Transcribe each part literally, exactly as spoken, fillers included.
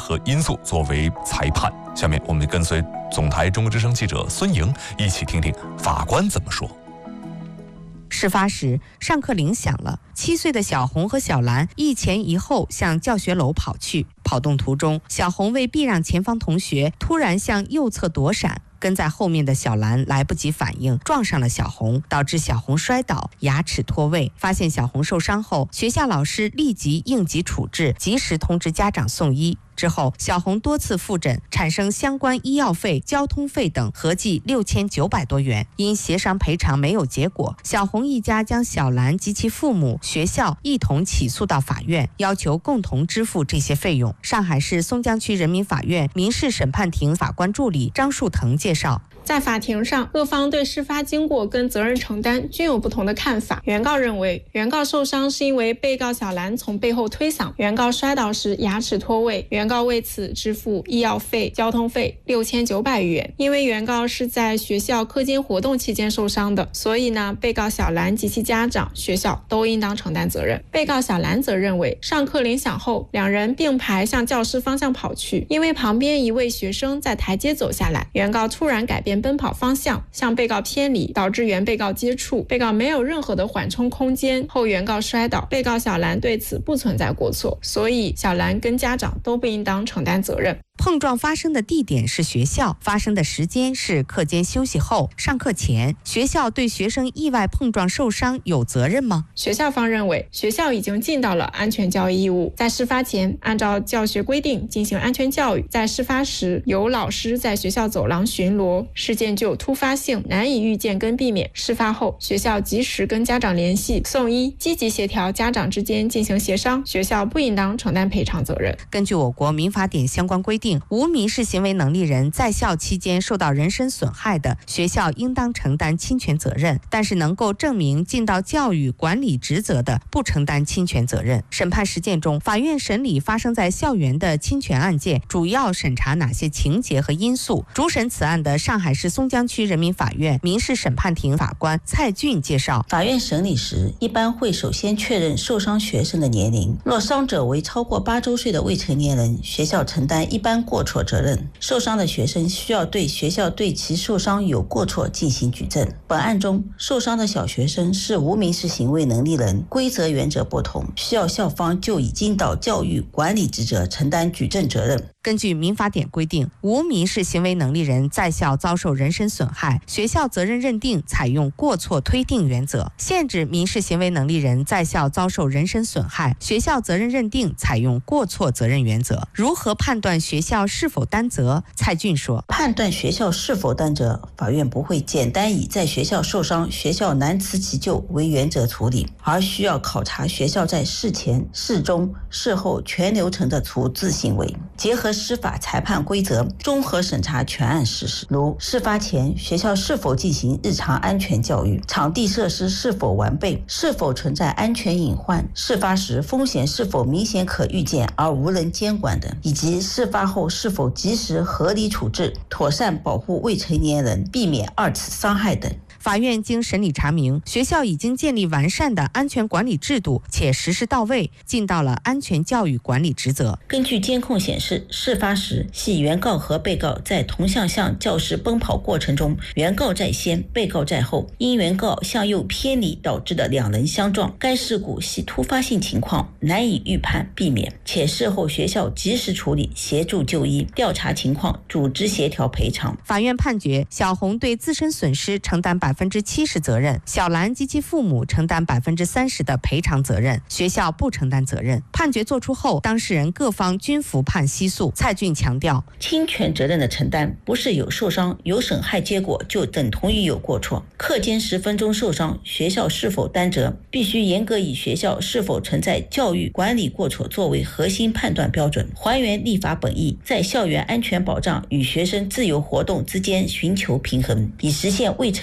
和因素作为裁判。下面我们跟随总台中国之声记者孙莹一起听听法官怎么说。 事发时，上课铃响了，七岁的小红和小兰一前一后向教学楼跑去。跑动途中，小红为避让前方同学，突然向右侧躲闪。跟在后面的小兰来不及反应，撞上了小红，导致小红摔倒，牙齿脱位。发现小红受伤后，学校老师立即应急处置，及时通知家长送医。之后，小红多次复诊，产生相关医药费、交通费等合计六千九百多元。因协商赔偿没有结果，小红一家将小兰及其父母、学校一同起诉到法院，要求共同支付这些费用。上海市松江区人民法院民事审判庭法官助理张树腾介绍。 在法庭上，各方对事发经过跟责任承担均有不同的看法。原告认为，原告受伤是因为被告小兰从背后推搡，原告摔倒时牙齿脱位，原告为此支付医药费、交通费六千九百余元。因为原告是在学校课间活动期间受伤的，所以呢，被告小兰及其家长、学校都应当承担责任。被告小兰则认为，上课铃响后，两人并排向教室方向跑去，因为旁边一位学生在台阶走下来，原告突然改变奔跑方向，向被告偏离，导致原被告接触，被告没有任何的缓冲空间，后原告摔倒。被告小兰对此不存在过错，所以小兰跟家长都不应当承担责任。 碰撞发生的地点是学校，发生的时间是课间休息后、上课前。学校对学生意外碰撞受伤有责任吗？ 学校方认为，学校已经尽到了安全教育义务，在事发前按照教学规定进行安全教育，在事发时有老师在学校走廊巡逻，事件具有突发性，难以预见跟避免。事发后，学校及时跟家长联系送医，积极协调家长之间进行协商，学校不应当承担赔偿责任。 根据我国民法典相关规定，无民事行为能力人在校期间受到人身损害的，学校应当承担侵权责任，但是能够证明尽到教育管理职责的，不承担侵权责任。审判实践中，法院审理发生在校园的侵权案件，主要审查哪些情节和因素？主审此案的上海市松江区人民法院民事审判庭法官蔡俊介绍， 法院审理时一般会首先确认受伤学生的年龄，若伤者为超过八周岁的未成年人，学校承担一般过错责任。受伤的学生需要对学校对其受伤有过错进行举证。本案中，受伤的小学生是无民事行为能力人，规则原则不同，需要校方就已尽到教育管理职责承担举证责任。 根据民法典规定，无民事行为能力人在校遭受人身损害，学校责任认定采用过错推定原则；限制民事行为能力人在校遭受人身损害，学校责任认定采用过错责任原则。如何判断学校是否担责？蔡俊说， 判断学校是否担责，法院不会简单以在学校受伤，学校难辞其咎为原则处理，而需要考察学校在事前、事中、事后全流程的处置行为，结合司法裁判规则，综合审查全案事实，如事发前学校是否进行日常安全教育，场地设施是否完备，是否存在安全隐患，事发时风险是否明显可预见而无人监管等，以及事发后是否及时合理处置，妥善保护未成年人，避免二次伤害等。 法院经审理查明，学校已经建立完善的安全管理制度，且实施到位，尽到了安全教育管理职责。 根据监控显示，事发时系原告和被告在同向向教室奔跑过程中，原告在先，被告在后，因原告向右偏离导致的两人相撞。该事故系突发性情况，难以预判避免，且事后学校及时处理，协助就医、调查情况、组织协调赔偿。 法院判决小红对自身损失承担百分之七十责任，小兰及其父母承担百分之三十的赔偿责任，学校不承担责任。判决作出后，当事人各方均服判息诉。蔡俊强调， 侵权责任的承担不是有受伤、有损害结果就等同于有过错。课间十分钟受伤，学校是否担责，必须严格以学校是否存在教育管理过错作为核心判断标准，还原立法本意，在校园安全保障与学生自由活动之间寻求平衡，以实现未成年人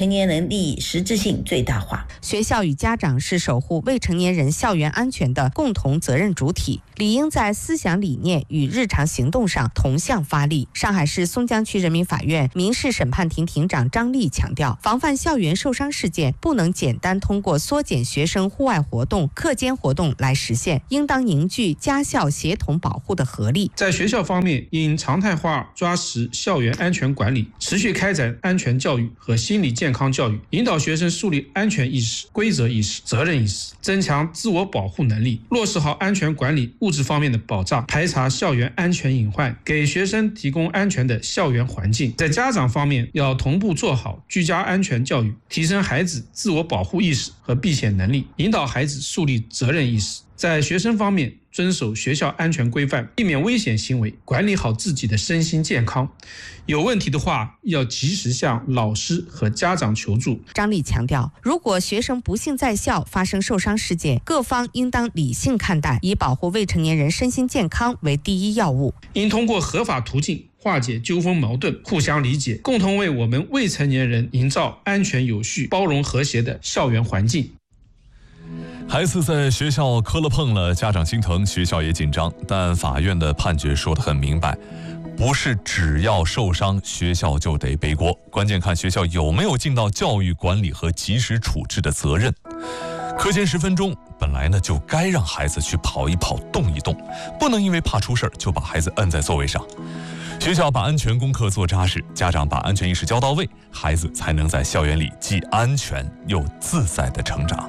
人利益实质性最大化。 学校与家长是守护未成年人校园安全的共同责任主体，理应在思想理念与日常行动上同向发力。上海市松江区人民法院民事审判庭庭长张丽强调，防范校园受伤事件不能简单通过缩减学生户外活动、课间活动来实现，应当凝聚家校协同保护的合力。 在学校方面，应常态化抓实校园安全管理，持续开展安全教育和心理健康教育，引导学生树立安全意识、规则意识、责任意识，增强自我保护能力，落实好安全管理物质方面的保障，排查校园安全隐患，给学生提供安全的校园环境。在家长方面，要同步做好居家安全教育，提升孩子自我保护意识和避险能力，引导孩子树立责任意识。在学生方面，遵守学校安全规范，避免危险行为，管理好自己的身心健康。有问题的话，要及时向老师和家长求助。 张丽强调，如果学生不幸在校发生受伤事件，各方应当理性看待，以保护未成年人身心健康为第一要务。 应通过合法途径化解纠纷矛盾，互相理解，共同为我们未成年人营造安全有序、包容和谐的校园环境。 孩子在学校磕了碰了，家长心疼，学校也紧张，但法院的判决说得很明白，不是只要受伤学校就得背锅，关键看学校有没有尽到教育管理和及时处置的责任。课间十分钟本来呢就该让孩子去跑一跑、动一动，不能因为怕出事就把孩子摁在座位上。学校把安全功课做扎实，家长把安全意识教到位，孩子才能在校园里既安全又自在地成长。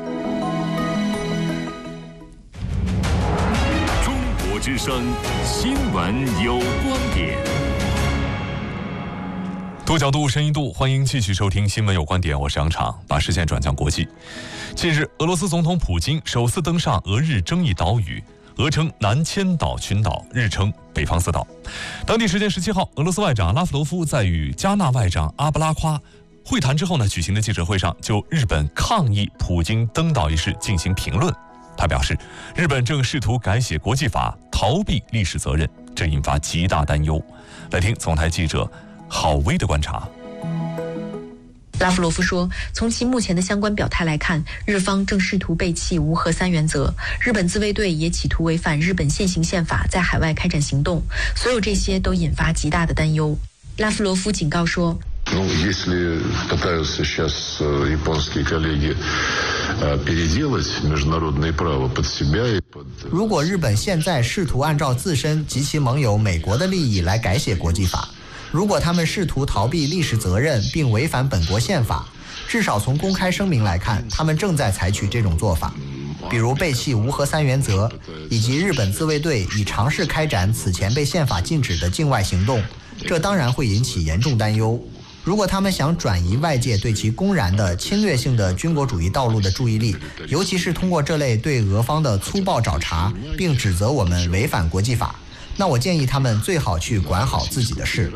之声新闻有观点， 多角度、深一度，欢迎继续收听新闻有观点，我是杨昶，把视线转向国际。近日，俄罗斯总统普京首次登上俄日争议岛屿，俄称南千岛群岛，日称北方四岛。当地时间十七号，俄罗斯外长拉夫罗夫在与加纳外长阿布拉夸会谈之后呢，举行的记者会上，就日本抗议普京登岛一事进行评论。他表示，日本正试图改写国际法，逃避历史责任，这引发极大担忧。来听总台记者郝薇的观察。 拉夫罗夫说，从其目前的相关表态来看，日方正试图背弃无核三原则，日本自卫队也企图违反日本现行宪法，在海外开展行动，所有这些都引发极大的担忧。拉夫罗夫警告说， Ну, если пытаются сейчас японские коллеги переделать международное право под себя и под... 如果日本现在试图按照自身及其盟友美国的利益来改写国际法，如果他们试图逃避历史责任并违反本国宪法，至少从公开声明来看，他们正在采取这种做法，比如背弃无核三原则，以及日本自卫队已尝试开展此前被宪法禁止的境外行动，这当然会引起严重担忧。如果他们想转移外界对其公然的侵略性的军国主义道路的注意力，尤其是通过这类对俄方的粗暴找茬，并指责我们违反国际法，那我建议他们最好去管好自己的事。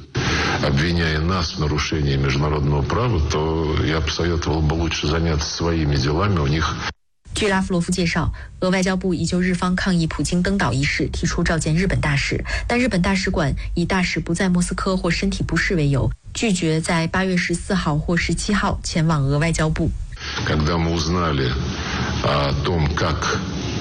Обвиняя нас в нарушении международного права, то я бы советовал бы лучше заняться своими делами. У них. 据拉夫罗夫介绍，俄外交部已就日方抗议普京登岛一事提出召见日本大使，但日本大使馆以大使不在莫斯科或身体不适为由，拒绝在八月十四号或十七号前往俄外交部。 Когда мы узнали о том, как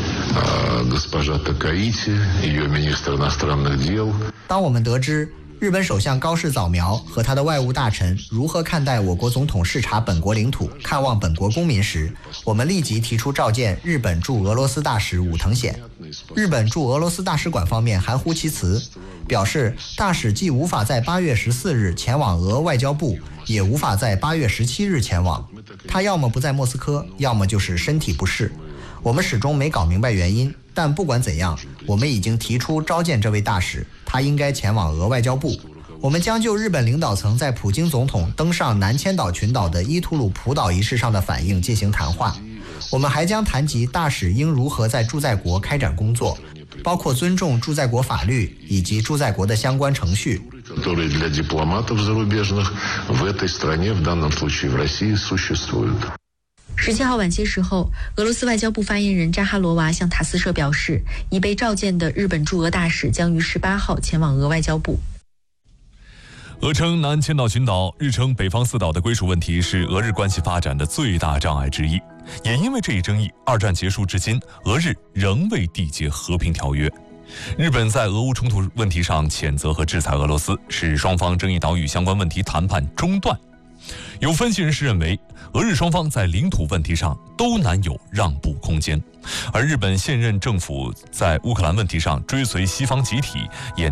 госпожа Такаити, ее министр иностранных дел. 当我们得知日本首相高市早苗和他的外务大臣如何看待我国总统视察本国领土、看望本国公民时，我们立即提出召见日本驻俄罗斯大使武藤显。日本驻俄罗斯大使馆方面含糊其辞，表示大使既无法在八月十四日前往俄外交部，也无法在八月十七日前往，他要么不在莫斯科，要么就是身体不适。我们始终没搞明白原因，但不管怎样，我们已经提出召见这位大使，他应该前往俄外交部。我们将就日本领导层在普京总统登上南千岛群岛的伊图鲁普岛一事上的反应进行谈话。我们还将谈及大使应如何在驻在国开展工作，包括尊重驻在国法律以及驻在国的相关程序。 которые для дипломатов зарубежных в этой стране, в данном случае в России, существуют. 十七号晚些时候，俄罗斯外交部发言人扎哈罗娃向塔斯社表示，已被召见的日本驻俄大使将于十八号前往俄外交部。 俄称南千岛群岛，日称北方四岛的归属问题是俄日关系发展的最大障碍之一。也因为这一争议，二战结束至今，俄日仍未缔结和平条约。日本在俄乌冲突问题上谴责和制裁俄罗斯，使双方争议岛屿相关问题谈判中断。有分析人士认为，俄日双方在领土问题上都难有让步空间，而日本现任政府在乌克兰问题上追随西方集体，也